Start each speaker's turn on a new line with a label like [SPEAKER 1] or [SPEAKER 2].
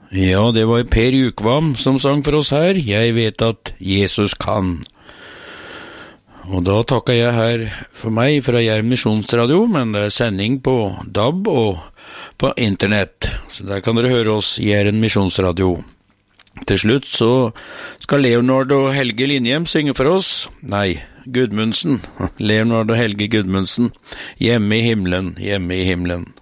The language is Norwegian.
[SPEAKER 1] Ja, det var Per Jukvam som sang for oss her. Jeg vet at Jesus kan. Og da takker jeg her for meg fra Jæren Misjonsradio, men det sending på DAB og på internett. Så der kan dere høre oss Jæren Misjonsradio. Til slutt så skal Leonard og Helge Linjem synge for oss. Nei, Gudmundsen. Leonard og Helge Gudmundsen. Hjemme i himmelen, hjemme i himmelen.